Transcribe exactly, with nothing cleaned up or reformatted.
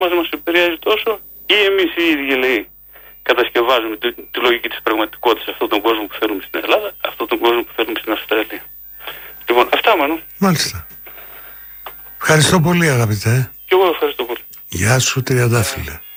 μας μας επηρεάζει τόσο, ή εμείς οι ίδιοι, λέει, κατασκευάζουμε τη, τη λογική της πραγματικότητας αυτόν τον κόσμο που θέλουμε στην Ελλάδα, αυτόν τον κόσμο που θέλουμε στην Αυστραλία. Λοιπόν, αυτά Μανώ. Μάλιστα. Ευχαριστώ πολύ, αγαπητέ. Και εγώ ευχαριστώ πολύ. Γεια σου, Τριαντάφυλλε.